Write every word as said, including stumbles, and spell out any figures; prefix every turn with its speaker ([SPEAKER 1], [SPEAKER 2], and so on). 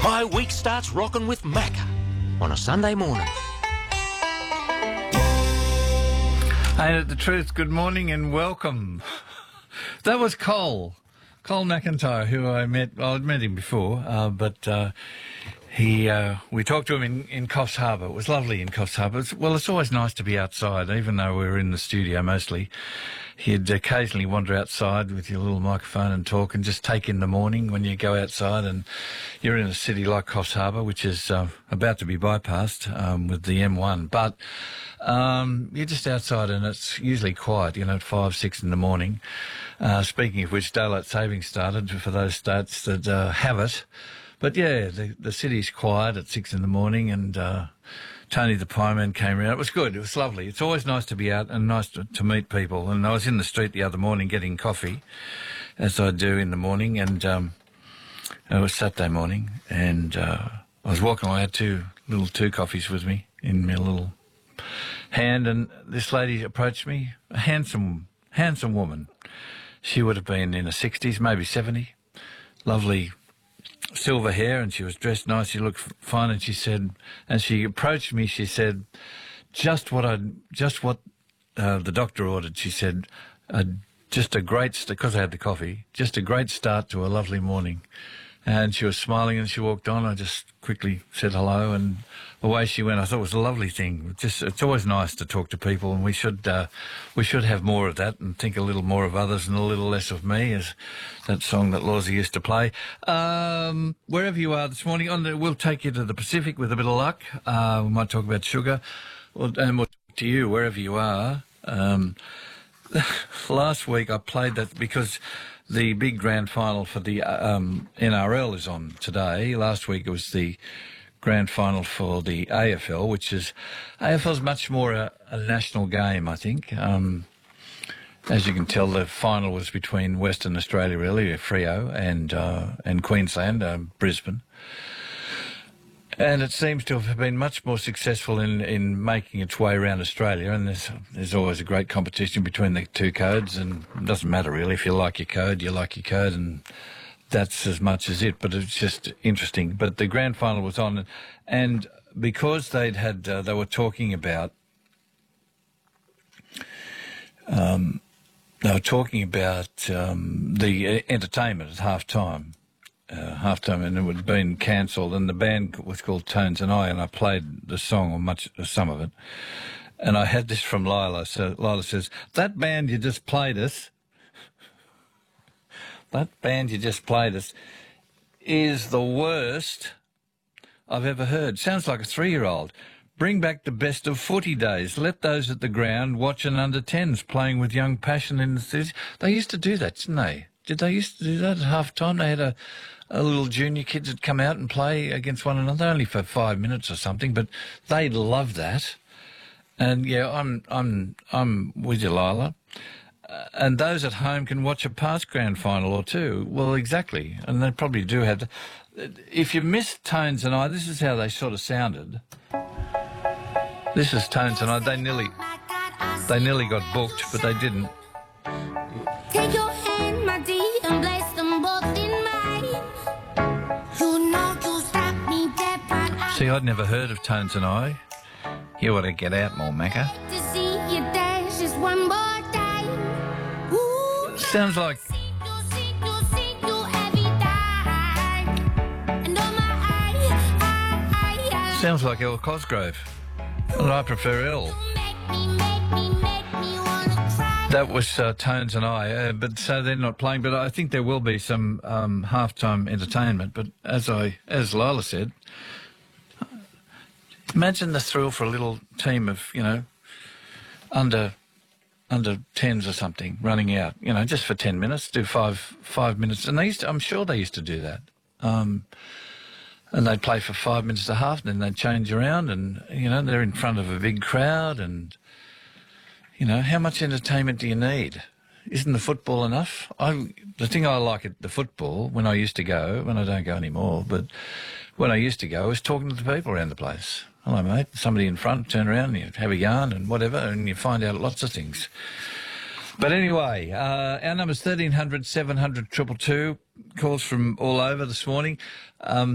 [SPEAKER 1] My week starts rocking with Macca on a Sunday morning.
[SPEAKER 2] Ain't it the truth? Good morning and welcome. That was Cole. Cole McIntyre, who I met, well, I'd met him before, uh, but uh, he, uh, we talked to him in, in Coffs Harbour. It was lovely in Coffs Harbour. It's, well, it's always nice to be outside, even though we were in the studio mostly. He'd occasionally wander outside with your little microphone and talk and just take in the morning when you go outside and you're in a city like Coffs Harbour, which is uh, about to be bypassed um, with the M one. But um, you're just outside and it's usually quiet, you know, at five, six in the morning. Uh, speaking of which, daylight savings started for those states that uh, have it. But yeah, the, the city's quiet at six in the morning and uh, Tony the Pieman came around. It was good. It was lovely. It's always nice to be out and nice to, to meet people. And I was in the street the other morning getting coffee, as I do in the morning, and um, it was Saturday morning, and uh, I was walking along. I had two little two coffees with me in my little hand, and this lady approached me, a handsome, handsome woman. She would have been in her sixties, maybe seventy, lovely silver hair, and she was dressed nice. She looked fine, and she said, and she approached me. She said, "Just what I, just what uh, the doctor ordered." She said, uh, "Just a great, because I had the coffee, just a great start to a lovely morning." And she was smiling, and she walked on. I just quickly said hello, and away she went. I thought it was a lovely thing. Just, it's always nice to talk to people, and we should, uh, we should have more of that, and think a little more of others and a little less of me, as that song that Lawsy used to play. Um, wherever you are this morning, on the, we'll take you to the Pacific with a bit of luck. Uh, we might talk about sugar, and we'll talk to you wherever you are. Um, last week I played that because the big grand final for the um, N R L is on today. Last week it was the grand final for the A F L, which is, A F L is much more a, a national game, I think. Um, as you can tell, the final was between Western Australia, really, Freo, and uh, and Queensland, uh, Brisbane. And it seems to have been much more successful in, in making its way around Australia, and there's there's always a great competition between the two codes, and it doesn't matter really. If you like your code, you like your code, and that's as much as it, but it's just interesting. But the grand final was on, and because they'd had, uh, they were talking about, um, they were talking about um, the entertainment at half time. Uh, half time, and it had been cancelled, and the band was called Tones and I, and I played the song, or much, or some of it, and I had this from Lila. So Lila says, "That band you just played us, that band you just played us, is the worst I've ever heard. Sounds like a three-year-old. Bring back the best of footy days. Let those at the ground watch an under tens playing with young passion in the city." They used to do that, didn't they? Did they used to do that at half time? They had a, a little junior kids that come out and play against one another, only for five minutes or something, but they loved that. And yeah, I'm I'm I'm with you, Lila. Uh, and those at home can watch a past grand final or two. Well, exactly, and they probably do have. To, if you missed Tones and I, this is how they sort of sounded. This is Tones and I. They nearly they nearly got booked, but they didn't.
[SPEAKER 3] Take your hand, my dear, and place them both in mine. You know you stopped me dead right.
[SPEAKER 2] See, I'd never heard of Tones and I. You ought to get out more, Macca.
[SPEAKER 3] To see you dance just one more time. Ooh,
[SPEAKER 2] Sounds like
[SPEAKER 3] see you, see you, see you every time. And oh my, I, I, I,
[SPEAKER 2] sounds like El Cosgrove. Well, I prefer El.
[SPEAKER 3] make me, make me, make me wanna cry.
[SPEAKER 2] That was uh, Tones and I, uh, but so they're not playing. But I think there will be some um, halftime entertainment. But as I, as Lila said, imagine the thrill for a little team of, you know, under under tens or something running out, you know, just for ten minutes, do five five minutes, and they used to, I'm sure they used to do that. Um, and they'd play for five minutes and a half, and then they'd change around, and you know, they're in front of a big crowd, and you know, how much entertainment do you need? Isn't the football enough? I, the thing I like at the football, when I used to go, when I don't go anymore, but when I used to go, was talking to the people around the place. Hello, mate. Somebody in front, turn around, and you have a yarn and whatever, and you find out lots of things. But anyway, uh, our number's thirteen hundred, seven hundred, two two two. Calls from all over this morning. Um,